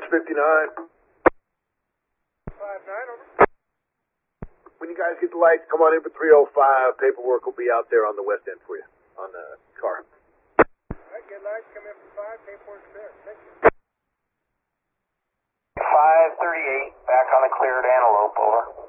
59. 59, over. When you guys get the lights, come on in for 305. Paperwork will be out there on the west end for you, on the car. Alright, get lights, come in for 5, paperwork's there. Thank you. 538, back on the cleared Antelope, over.